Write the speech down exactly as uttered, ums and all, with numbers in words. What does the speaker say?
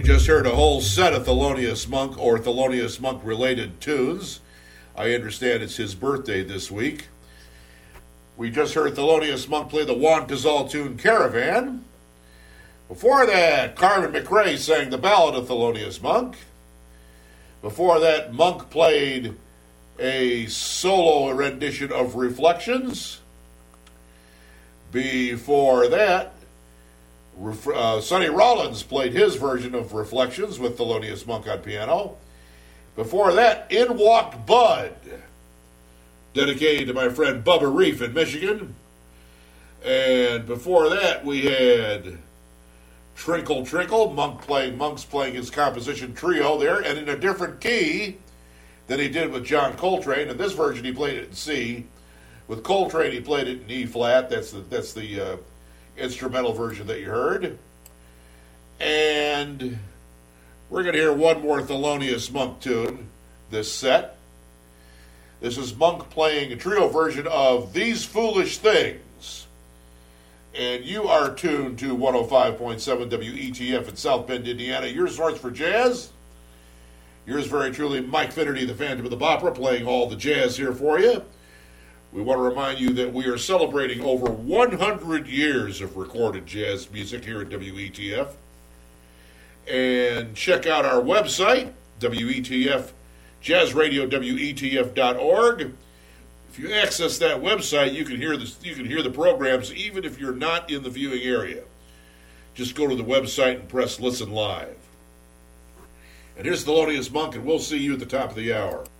just heard a whole set of Thelonious Monk or Thelonious Monk-related tunes. I understand it's his birthday this week. We just heard Thelonious Monk play the Juan Cazal tune Caravan. Before that, Carmen McRae sang the Ballad of Thelonious Monk. Before that, Monk played a solo rendition of Reflections. Before that, uh, Sonny Rollins played his version of Reflections with Thelonious Monk on piano. Before that, In Walked Bud, dedicated to my friend Bubba Reef in Michigan. And before that, we had Trinkle Trinkle, Monk playing, Monk's playing his composition trio there, and in a different key than he did with John Coltrane. In this version, he played it in C. With Coltrane, he played it in E flat. That's the that's the uh, instrumental version that you heard. And we're going to hear one more Thelonious Monk tune this set. This is Monk playing a trio version of These Foolish Things. And you are tuned to one oh five point seven W E T F in South Bend, Indiana, your source for jazz. Yours very truly, Mike Finnerty, the Phantom of the Opera, playing all the jazz here for you. We want to remind you that we are celebrating over one hundred years of recorded jazz music here at W E T F. And check out our website, W E T F, Jazz Radio, W E T F dot org. If you access that website, you can hear the, you can hear the programs even if you're not in the viewing area. Just go to the website and press Listen Live. And here's Thelonious Monk, and we'll see you at the top of the hour.